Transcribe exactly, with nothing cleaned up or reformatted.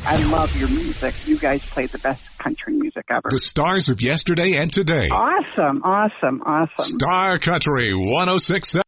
I love your music. You guys play the best country music ever. The stars of yesterday and today. Awesome, awesome, awesome. Star Country one oh six point seven.